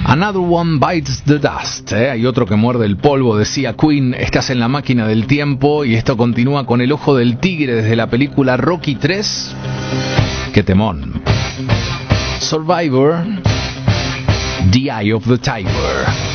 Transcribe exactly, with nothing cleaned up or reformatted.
Another One Bites the Dust, ¿eh? Hay otro que muerde el polvo, decía Queen. Estás en la máquina del tiempo y esto continúa con El Ojo del Tigre desde la película Rocky tres. ¡Qué temón! Survivor, The Eye of the Tiger.